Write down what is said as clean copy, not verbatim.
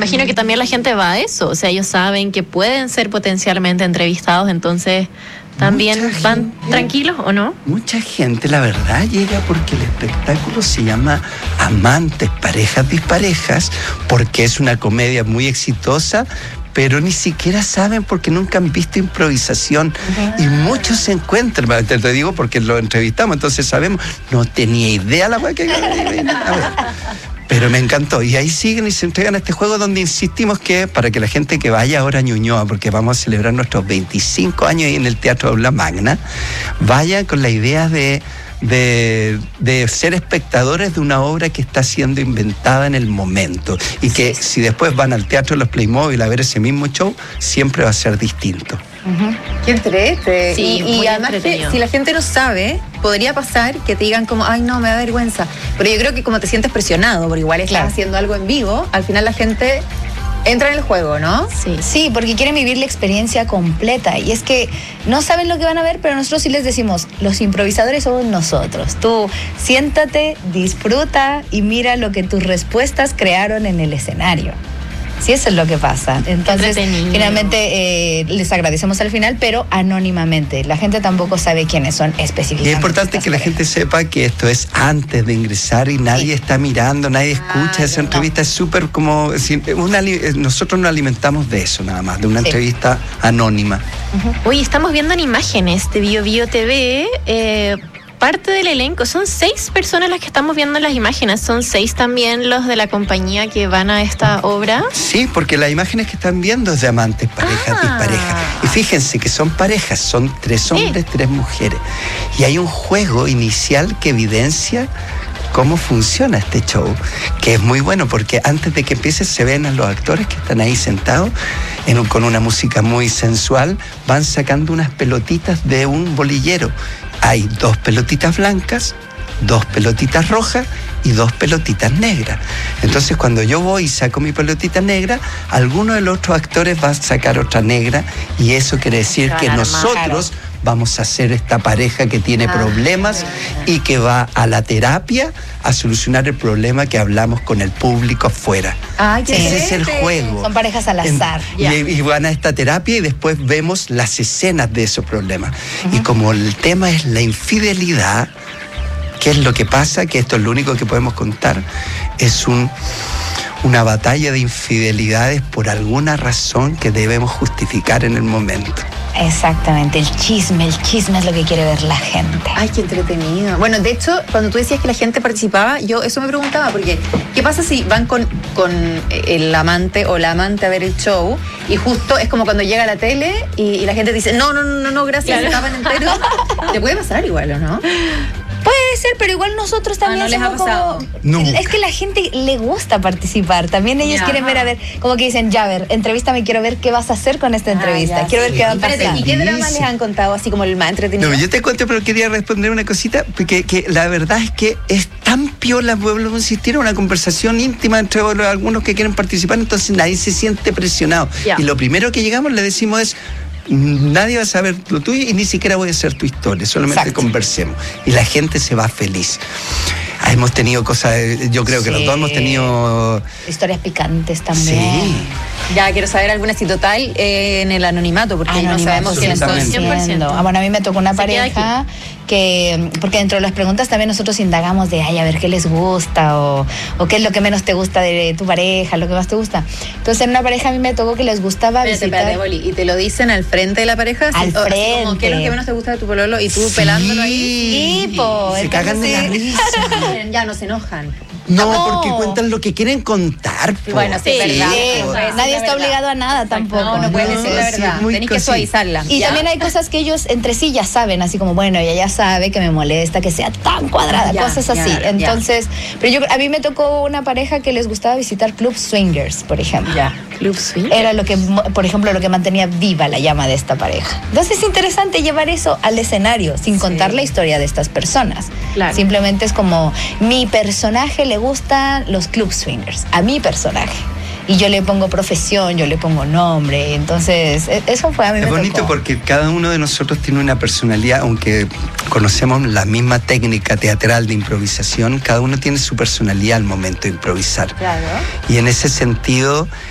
imagino que también la gente va a eso, o sea, ellos saben que pueden ser potencialmente entrevistados, entonces también van tranquilos, ¿o no? Mucha gente, la verdad, llega porque el espectáculo se llama Amantes, Parejas Disparejas, porque es una comedia muy exitosa, pero ni siquiera saben porque nunca han visto improvisación. Y muchos se encuentran, te digo porque lo entrevistamos, entonces sabemos, no tenía idea la weá que... A ver. Pero me encantó. Y ahí siguen y se entregan a este juego donde insistimos que para que la gente que vaya ahora a Ñuñoa, porque vamos a celebrar nuestros 25 años ahí en el Teatro Aula Magna, vayan con la idea de ser espectadores de una obra que está siendo inventada en el momento. Y que si después van al Teatro de los Playmobil a ver ese mismo show, siempre va a ser distinto. Qué entrete. Sí, y además que si la gente no sabe, podría pasar que te digan como, ay no, me da vergüenza. Pero yo creo que como te sientes presionado, porque igual estás haciendo algo en vivo, al final la gente entra en el juego, ¿no? Sí, porque quieren vivir la experiencia completa. Y es que no saben lo que van a ver, pero nosotros sí les decimos, los improvisadores somos nosotros. Tú siéntate, disfruta y mira lo que tus respuestas crearon en el escenario. Sí, eso es lo que pasa. Entonces, finalmente les agradecemos al final, pero anónimamente. La gente tampoco sabe quiénes son específicamente. Y es importante que la gente sepa que esto es antes de ingresar y nadie está mirando, nadie escucha esa entrevista. Es súper como... nosotros nos alimentamos de eso nada más, de una entrevista anónima. Oye, estamos viendo en imágenes de Bio TV... parte del elenco, son 6 personas las que estamos viendo en las imágenes, son 6 también los de la compañía que van a esta obra. Sí, porque las imágenes que están viendo es de Amantes, Parejas Disparejas. Y fíjense que son parejas, son 3 hombres, 3 mujeres. Y hay un juego inicial que evidencia cómo funciona este show, que es muy bueno porque antes de que empiece se ven a los actores que están ahí sentados con una música muy sensual, van sacando unas pelotitas de un bolillero. Hay 2 pelotitas blancas, 2 pelotitas rojas y 2 pelotitas negras. Entonces cuando yo voy y saco mi pelotita negra, alguno de los otros actores va a sacar otra negra y eso quiere decir que nosotros vamos a ser esta pareja que tiene problemas y que va a la terapia a solucionar el problema que hablamos con el público afuera. Ese es el juego. Son parejas al azar. Y van a esta terapia y después vemos las escenas de esos problemas. Y como el tema es la infidelidad, ¿qué es lo que pasa? Que esto es lo único que podemos contar. Es una batalla de infidelidades por alguna razón que debemos justificar en el momento. Exactamente, el chisme es lo que quiere ver la gente. Ay, qué entretenido. Bueno, de hecho, cuando tú decías que la gente participaba, yo eso me preguntaba, porque ¿qué pasa si van con el amante o la amante a ver el show y justo es como cuando llega a la tele y la gente dice, no, gracias, se acaban entero? Te puede pasar igual, ¿o no? Puede ser, pero igual nosotros también no les ha pasado. Nunca. Es que la gente le gusta participar. También ellos quieren ver, a ver, como que dicen, ya, a ver, entrevístame, quiero ver qué vas a hacer con esta entrevista. Quiero ver qué va a pasar. ¿Y qué drama les han contado así como el más entretenido? No, yo te cuento, pero quería responder una cosita, porque que la verdad es que es tan piola, vuelvo a insistir, una conversación íntima entre algunos que quieren participar, entonces nadie se siente presionado. Y lo primero que llegamos le decimos es, nadie va a saber lo tuyo y ni siquiera voy a hacer tu historia, solamente conversemos. Y la gente se va feliz. Hemos tenido cosas, yo creo que los dos hemos tenido... historias picantes también. Sí. Ya quiero saber alguna así total en el anonimato, porque no sabemos quiénes son. 100%. Bueno, a mí me tocó una pareja que, porque dentro de las preguntas también nosotros indagamos de, ay, a ver qué les gusta o qué es lo que menos te gusta de tu pareja, lo que más te gusta. Entonces en una pareja a mí me tocó que les gustaba visitar... Boli, ¿y te lo dicen al frente de la pareja? Al frente. Como, ¿qué es lo que menos te gusta de tu pololo? Y tú pelándolo ahí. Sí, po. Se cagan de la risa. Ya no se enojan. No, porque cuentan lo que quieren contar. Po. Bueno, sí, verdad. Nadie está obligado a nada tampoco. No puedes decir la verdad. Tenés que suavizarla. Y también hay cosas que ellos entre sí ya saben, así como, bueno, ella ya sabe que me molesta que sea tan cuadrada, cosas así. Entonces, pero a mí me tocó una pareja que les gustaba visitar club swingers, por ejemplo. Club swingers. Era lo que, por ejemplo, lo que mantenía viva la llama de esta pareja. Entonces es interesante llevar eso al escenario sin contar la historia de estas personas. Claro. Simplemente es como, mi personaje le gustan los club swingers, a mi personaje. Y yo le pongo profesión, yo le pongo nombre. Entonces, eso fue a mí. Es bonito tocó. porque cada uno de nosotros tiene una personalidad, aunque conocemos la misma técnica teatral de improvisación, cada uno tiene su personalidad al momento de improvisar. Claro. Y en ese sentido,